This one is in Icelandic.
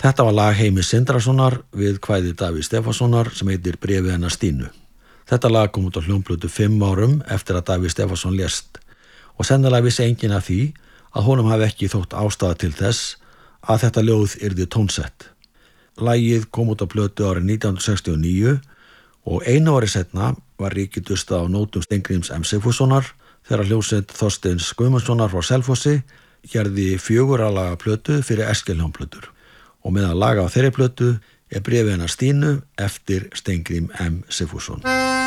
Þetta var lag Heimis Sindrasonar við kvæði Davíðs Stefánssonar sem heitir Bréfið hennar Stínu. Þetta lag kom út á hljómplötu 5 árum eftir að Davíð Stefánsson lést og sennilega vissi enginn af því að honum hafi ekki þótt ástæða til þess að þetta ljóð yrði tónsett. Lagið kom út á plötu árið 1969 og einu ári seinna var ríkið dustað á nótum Steingríms M. Sigfússonar þegar hljómsveit Þorsteins Guðmundssonar frá Selfossi gerði 4 laga plötu fyrir Eskilhljómplötur og meðal laga á þeirri plötu er Bréfið hennar Stínu eftir Steingrím M. Sigfússon.